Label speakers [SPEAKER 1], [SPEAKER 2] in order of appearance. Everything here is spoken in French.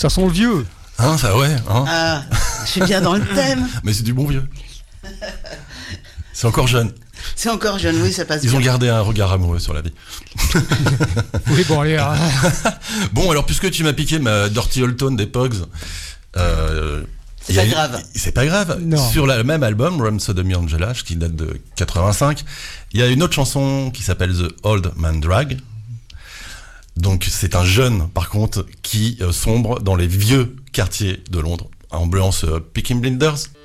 [SPEAKER 1] Ça sent le vieux.
[SPEAKER 2] Hein, ça ouais. Hein.
[SPEAKER 3] Ah, je suis bien dans le thème.
[SPEAKER 2] Mais c'est du bon vieux. C'est encore jeune.
[SPEAKER 3] C'est encore jeune, oui, ça passe
[SPEAKER 2] Ils
[SPEAKER 3] bien.
[SPEAKER 2] ont gardé un regard amoureux sur la vie.
[SPEAKER 1] Oui, bon, allez.
[SPEAKER 2] Bon, alors puisque tu m'as piqué ma Dirty Old Town des Pogs,
[SPEAKER 3] C'est pas grave.
[SPEAKER 2] C'est pas grave.
[SPEAKER 1] Non.
[SPEAKER 2] Sur le même album, Rum Sodomy Angela, qui date de 85, il y a une autre chanson qui s'appelle The Old Man Drag. Donc c'est un jeune, par contre, qui sombre dans les vieux quartiers de Londres, ambiance Peaky Blinders.